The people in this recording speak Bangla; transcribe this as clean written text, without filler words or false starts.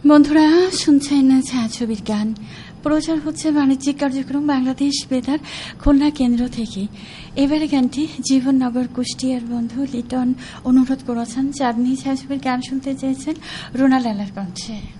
বন্ধুরা শুনছেন ছায়াছবির গান, প্রচার হচ্ছে বাণিজ্যিক কার্যক্রম বাংলাদেশ বেতার খুলনা কেন্দ্র থেকে। এবারে গানটি জীবননগর কুষ্টিয়ার বন্ধু লিটন অনুরোধ করেছেন, চাঁদনি ছায়াছবির গান শুনতে চেয়েছেন রুনা লালার কণ্ঠে।